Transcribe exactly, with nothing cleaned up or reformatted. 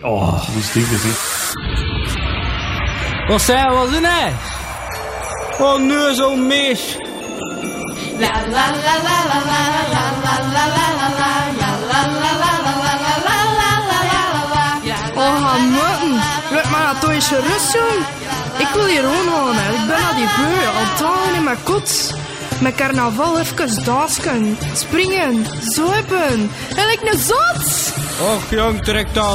Oh, die stinken zeg. Wat zei wat is het? Oh nee, zo'n mis. La la la la la la la la la la la la ja la la la la la la la la la la la. Oh, gaan moeten. Laat maar toch eens gerust, jong. Ik wil hier gewoon gaan, hè. Ik ben naar die veu, al dagen in mijn kot. Met carnaval even dansken, springen, zuipen. En ik een zot. Och jong, trek dat